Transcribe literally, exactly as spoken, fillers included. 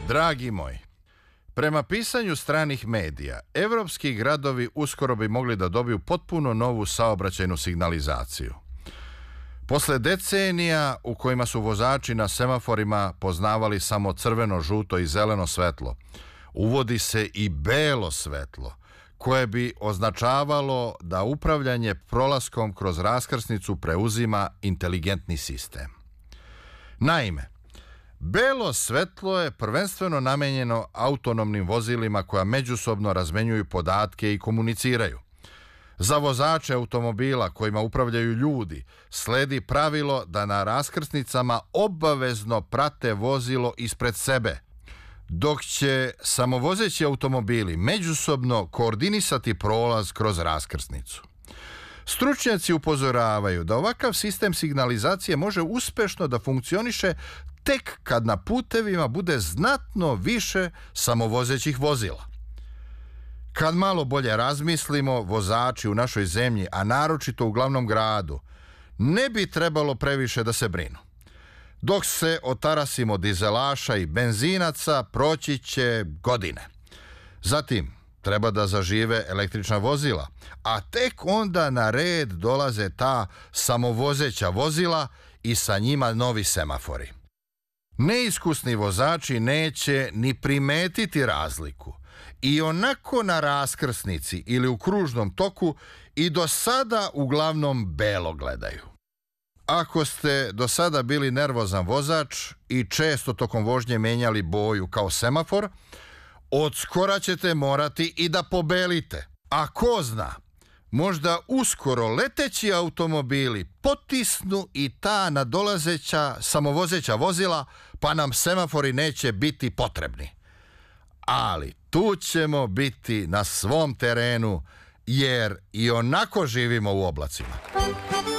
Dragi moji, prema pisanju stranih medija, evropski gradovi uskoro bi mogli da dobiju potpuno novu saobraćajnu signalizaciju. Posle decenija u kojima su vozači na semaforima poznavali samo crveno, žuto i zeleno svetlo, uvodi se i belo svetlo, koje bi označavalo da upravljanje prolaskom kroz raskrsnicu preuzima inteligentni sistem. Naime, belo svetlo je prvenstveno namenjeno autonomnim vozilima koja međusobno razmenjuju podatke i komuniciraju. Za vozače automobila kojima upravljaju ljudi sledi pravilo da na raskrsnicama obavezno prate vozilo ispred sebe, dok će samovozeći automobili međusobno koordinisati prolaz kroz raskrsnicu. Stručnjaci upozoravaju da ovakav sistem signalizacije može uspešno da funkcioniše tek kad na putevima bude znatno više samovozećih vozila. Kad malo bolje razmislimo, vozači u našoj zemlji, a naročito u glavnom gradu, ne bi trebalo previše da se brinu. Dok se otarasimo dizelaša i benzinaca, proći će godine. Zatim, treba da zažive električna vozila, a tek onda na red dolaze ta samovozeća vozila i sa njima novi semafori. Neiskusni vozači neće ni primetiti razliku i onako na raskrsnici ili u kružnom toku i do sada uglavnom belo gledaju. Ako ste do sada bili nervozan vozač i često tokom vožnje menjali boju kao semafor, od skora ćete morati i da pobelite. A ko zna, možda uskoro leteći automobili potisnu i ta nadolazeća samovozeća vozila, pa nam semafori neće biti potrebni. Ali tu ćemo biti na svom terenu, jer i onako živimo u oblacima.